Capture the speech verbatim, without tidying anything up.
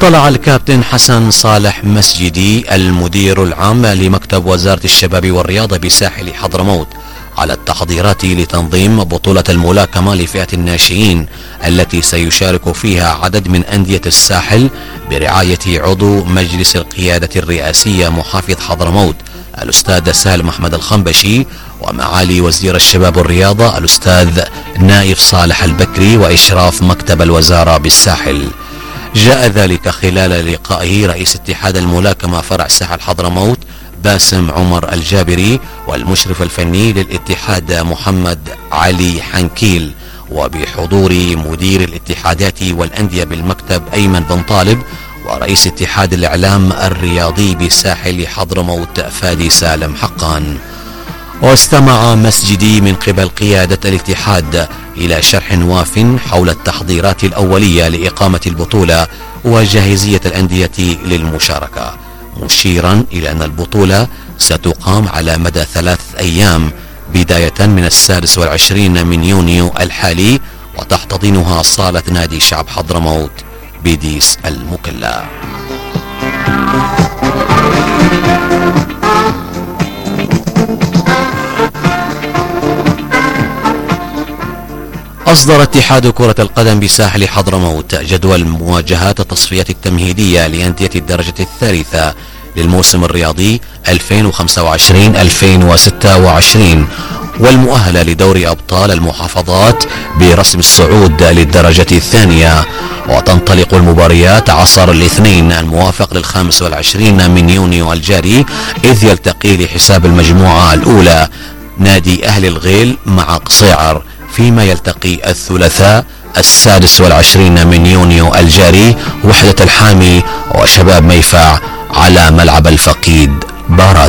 اطلع الكابتن حسن صالح مسجدي المدير العام لمكتب وزارة الشباب والرياضة بساحل حضرموت على التحضيرات لتنظيم بطولة الملاكمة لفئة الناشئين التي سيشارك فيها عدد من أندية الساحل برعاية عضو مجلس القيادة الرئاسية محافظ حضرموت الأستاذ سالم أحمد الخنبشي ومعالي وزير الشباب والرياضة الأستاذ نايف صالح البكري وإشراف مكتب الوزارة بالساحل. جاء ذلك خلال لقائه رئيس اتحاد الملاكمة فرع ساحل حضرموت باسم عمر الجابري والمشرف الفني للاتحاد محمد علي حنكيل، وبحضور مدير الاتحادات والأندية بالمكتب أيمن بن طالب ورئيس اتحاد الإعلام الرياضي بساحل حضرموت فادي سالم حقان. واستمع مسجدي من قبل قيادة الاتحاد إلى شرح واف حول التحضيرات الأولية لإقامة البطولة وجاهزية الأندية للمشاركة، مشيرا إلى أن البطولة ستقام على مدى ثلاث أيام بداية من السادس والعشرين من يونيو الحالي، وتحتضنها صالة نادي شعب حضرموت بديس المكلا. أصدر اتحاد كرة القدم بساحل حضرموت جدول مواجهات التصفيات التمهيدية لأندية الدرجة الثالثة للموسم الرياضي ألفين وخمسة وعشرين ألفين وستة وعشرين والمؤهلة لدوري أبطال المحافظات برسم الصعود للدرجة الثانية. وتنطلق المباريات عصر الاثنين الموافق للخامس والعشرين من يونيو الجاري، إذ يلتقي لحساب المجموعة الأولى نادي أهل الغيل مع قصيعر، فيما يلتقي الثلاثاء السادس والعشرين من يونيو الجاري وحدة الحامي وشباب ميفع على ملعب الفقيد بارادة.